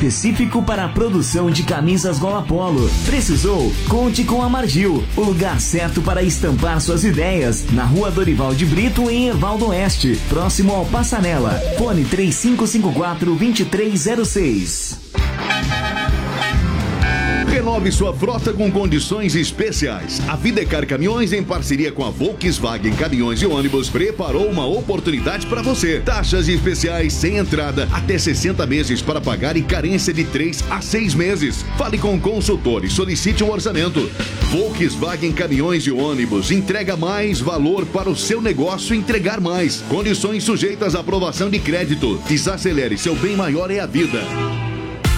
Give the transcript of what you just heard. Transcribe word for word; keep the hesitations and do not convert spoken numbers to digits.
específico para a produção de camisas gola polo. Precisou? Conte com a Margil, o lugar certo para estampar suas ideias, na Rua Dorival de Brito, em Evaldo Oeste, próximo ao Passanela. Fone três cinco cinco quatro, dois três zero seis. Renove sua frota com condições especiais. A Videcar Caminhões, em parceria com a Volkswagen Caminhões e Ônibus, preparou uma oportunidade para você. Taxas especiais sem entrada, até sessenta meses para pagar e carência de três a seis meses. Fale com o consultor e solicite um orçamento. Volkswagen Caminhões e Ônibus entrega mais valor para o seu negócio e entregar mais. Condições sujeitas à aprovação de crédito. Desacelere, seu bem maior é a vida.